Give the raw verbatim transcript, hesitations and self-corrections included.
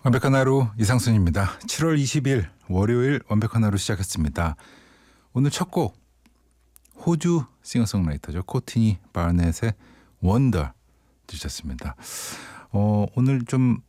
완벽한 하루 이상순입니다. 칠월 이십일 월요일 완벽한 하루 시작했습니다. 오늘 첫 곡 호주 싱어송라이터죠. 코티니 바넷의 원더 들으셨습니다. 어, 오늘 좀